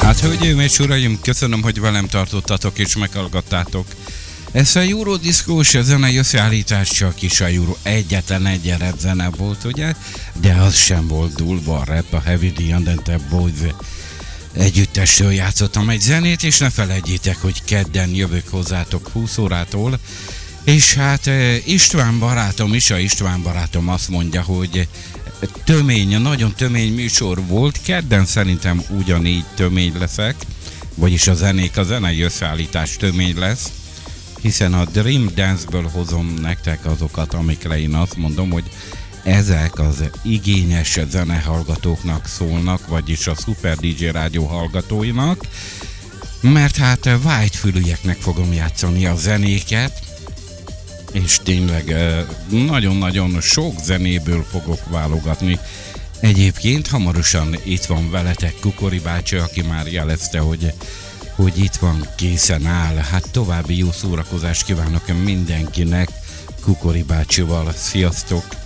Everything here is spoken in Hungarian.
Hát, hölgyeim és uraim, köszönöm, hogy velem tartottatok és meghallgattátok. Ez a Eurodisco-s zenei összeállítás csak is a Euro egyetlen egy rap zene volt, ugye? De az sem volt dulva, a rap, a Heavy D and the Boys együttesről játszottam egy zenét, és ne felejtjétek, hogy kedden jövök hozzátok 20 órától, és hát István barátom azt mondja, hogy nagyon tömény műsor volt, kedden szerintem ugyanígy tömény leszek, vagyis a zenei összeállítás tömény lesz, hiszen a Dream Dance-ből hozom nektek azokat, amikre én azt mondom, hogy ezek az igényes zenehallgatóknak szólnak, vagyis a Super DJ rádió hallgatóinak, mert hát vágyfülűeknek fogom játszani a zenéket, és tényleg nagyon-nagyon sok zenéből fogok válogatni. Egyébként hamarosan itt van veletek Kukori bácsi, aki már jelezte, hogy itt van, készen áll. Hát további jó szórakozást kívánok mindenkinek Kukori bácsival. Sziasztok!